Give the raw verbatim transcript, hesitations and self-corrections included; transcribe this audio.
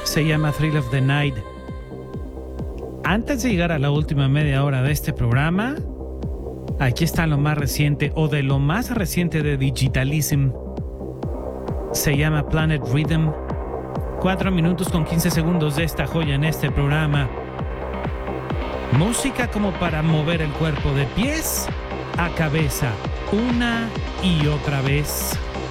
Se llama Thrill of the Night. Antes de llegar a la última media hora de este programa, aquí está lo más reciente o de lo más reciente de Digitalism. Se llama Planet Rhythm. Cuatro minutos con quince segundos de esta joya en este programa. Música como para mover el cuerpo de pies a cabeza, una y otra vez.